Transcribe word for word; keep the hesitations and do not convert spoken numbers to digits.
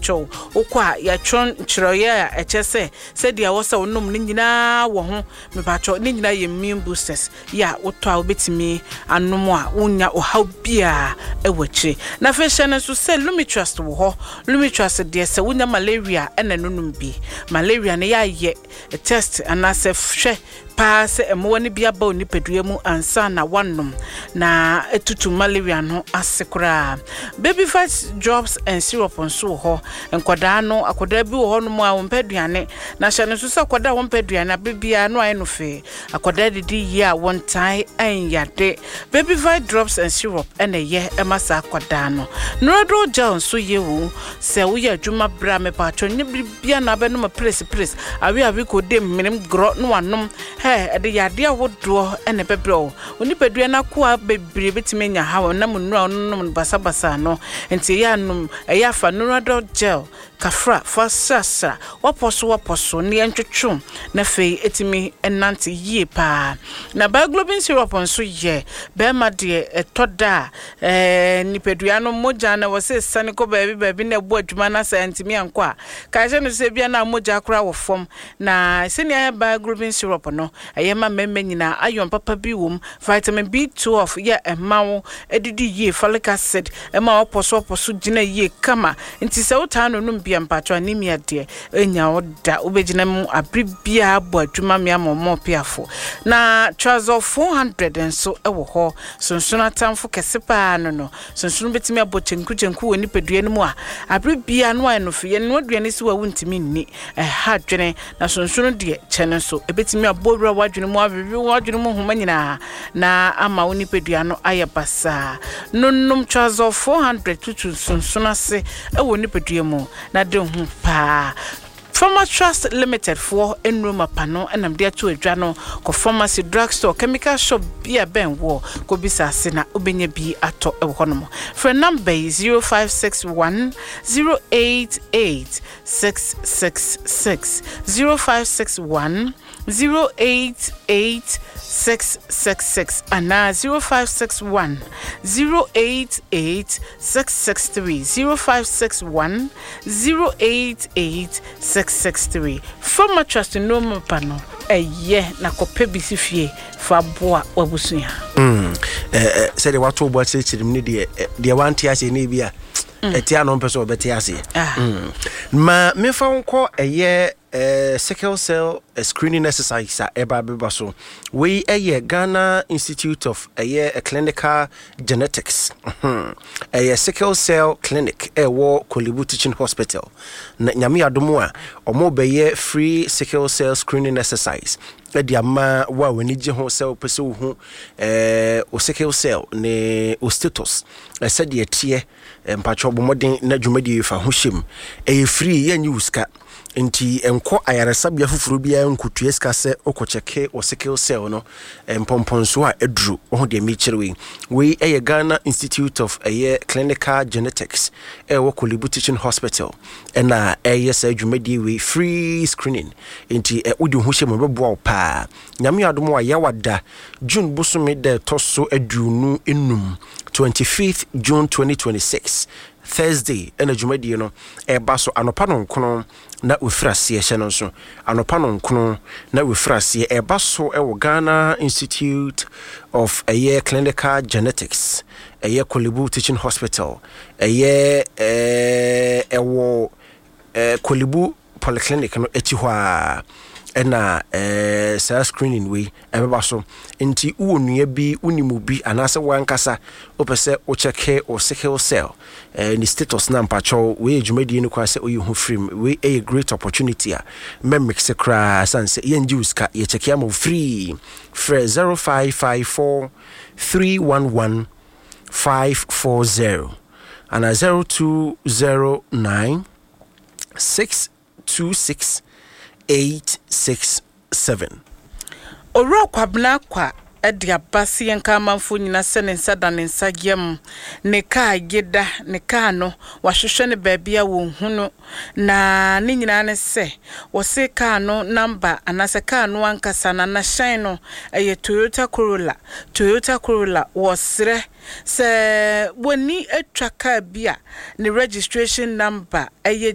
pacho okwa ya tron chiroye a echese said ya wasa onum ni nyina wo ho me pacho ni nyina ye immune boosters ya woto a obetimi anom a wonya ohaw bia ewachi na fashion so say Lumitrust wo ho Lumitrust de se wonya malaria ena nunum bi malaria ne ya ye test anase hwe pass emwo ne bia ba onipadua mu ansa na wannom na etutu malaria no asekura baby fat drops and syrup on so ho enkwada no akwada bi wo ho no mu a wompeduane na hye no so se akwada wompeduane bibia no ayi no fe akwada didi yi a one time anyade baby fat drops and syrup ene ye emasa akwada no nodo gel so ye wo se wo ye adwuma bra me pa atwo nye bibia na be no ma press press awi awi ko dem minim gro no wanom he de yade awodo ene bebro onipadua na ko a bebre betimenya ha na munura no basa basa no enti ya num eya fa nodo gel kafra fasasa waposo waposo ne entwetwum na fei etimi enante yie pa na bioglobin syrup onso ye be ma de etoda eh nipadua no moja na wose sane ko baabi baabi na bu adwuma na sa entimi anko a ka je no se bia na moja akora wo fom na senia bioglobin syrup no ayema memme nyina ayon papa bi wom vitamin B twelve ye emawo edidi yie folic acid ema waposo waposo gina yie kama nti se wuta no num bia mpacho anemia de enya oda obegina mu abribia abo adwuma me amomo piafo na trouser four hundred enso ewo ho sonsono atamfo kesepa no no sonsono betimi abo chenku chenku woni pedua no mu a abribia no ai no fe no aduane si wa wuntimi nni eh ha dwene na sonsono de chene so ebetimi abo bra wadwene mu abibi wadwene mu homa nyina na ama woni pedua no ayabasa nonnom trouser four hundred tutu sonsono ase ewo ni pedua mu na de hu pa Pharma Trust Limited for enroma pano enam dia to adwa no ko pharmacy drugstore chemical shop bia ben wo ko bisa se na obenya bi ato e ho no for number zero five six one zero eight eight six six six zero five six one zero eight eight six six six and zero five six one zero eight eight six six three zero five six one zero eight eight six six three Pharma Trust no mo pano eye na kope bisifie fa boa wabusuya mm eh say the wato bo se chirim ni de de wanti ase ni bia etia no mpeso obeti ase mm ma me fa nko eye Uh, sickle cell uh, screening exercise at Eba Bibaso. We a Ghana Institute of a uh, Clinical Genetics. A sickle cell clinic a war Kolibu Teaching Hospital. Nyami Adomua or more be free sickle cell screening exercise. The ama wa we need ho cell person who eh o sickle cell ne o status. I said the tie mpacho bomodin na dwumadi fa ho hyem. E free yan use ka nti enko ayaresabia fufuru bia nkutu eska se okocheke o sickle cell no empomponso a edru o de mi chirwe we eye Ghana Institute of a Clinical Genetics e wo Kolibu Teaching Hospital na eye sa dwumadi we free screening nti e udi ho hyem bebo pa nyame adom wa yawada June bosome de toso adunu enum twenty-fifth June twenty twenty-six Thursday ena dwumadi no e ba so anopa no nkono na wefrase hye no so anopa no nkono na wefrase e ba so e wo Ghana Institute of a year Clinical Genetics a year Kolibu Teaching Hospital a year eh e wo Kolibu Polyclinic no eti hwa ena eh cell screening we emeba so nti uonua bi unimu bi anase wankasa opese o check o sickle cell eh ni status na mpacho we adwumadi ni kwa se oyi hu free we a great opportunity a memix kra sanse ye njuska ka ye check am free free zero five five four three one one five four zero and a zero two zero nine six two six eight six seven. Oro kwabna kwa edi abasi yenka manfo nyina se ne nsada ne nsagem ne ka yeda ne ka no wahwehwe ne baabia wo hunu na ne nyina ne se wo se ka no number anase ka no ankasa na na shine no eye Toyota Corolla Toyota Corolla wo sre se woni atwa ka bia ne registration number eye